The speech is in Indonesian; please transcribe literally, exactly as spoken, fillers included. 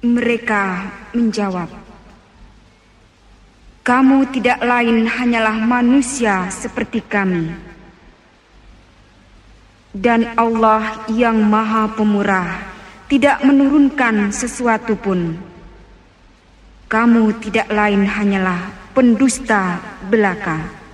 Mereka menjawab, "Kamu tidak lain hanyalah manusia seperti kami. Dan Allah yang Maha Pemurah tidak menurunkan sesuatu pun. Kamu tidak lain hanyalah pendusta belaka."